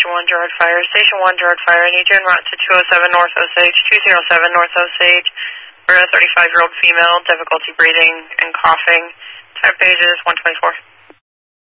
Station 1, Gerard Fire. Station 1, Gerard Fire. I need you en route to 207 North Osage, 207 North Osage. For a 35-year-old female, difficulty breathing and coughing. Time page is 124.